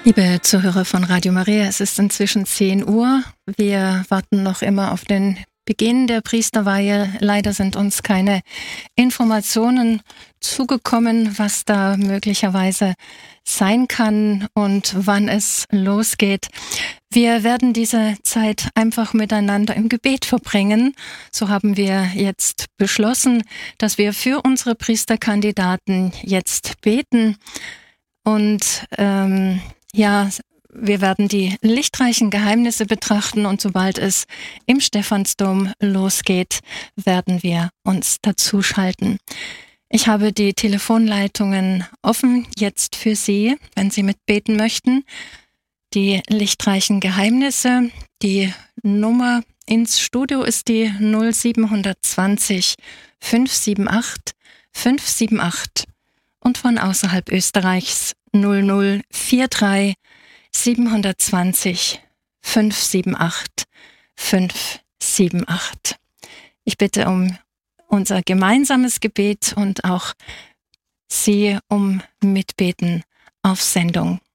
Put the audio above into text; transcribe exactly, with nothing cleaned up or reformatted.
Liebe Zuhörer von Radio Maria, es ist inzwischen zehn Uhr. Wir warten noch immer auf den Beginn der Priesterweihe. Leider sind uns keine Informationen zugekommen, was da möglicherweise sein kann und wann es losgeht. Wir werden diese Zeit einfach miteinander im Gebet verbringen. So haben wir jetzt beschlossen, dass wir für unsere Priesterkandidaten jetzt beten. Und ähm, ja, wir werden die lichtreichen Geheimnisse betrachten und sobald es im Stephansdom losgeht, werden wir uns dazuschalten. Ich habe die Telefonleitungen offen jetzt für Sie, wenn Sie mitbeten möchten. Die lichtreichen Geheimnisse, die Nummer ins Studio ist die null sieben zwei null fünf sieben acht fünf sieben acht und von außerhalb Österreichs null null vier drei sieben zwei null fünf sieben acht fünf sieben acht. Ich bitte um unser gemeinsames Gebet und auch Sie um Mitbeten auf Sendung.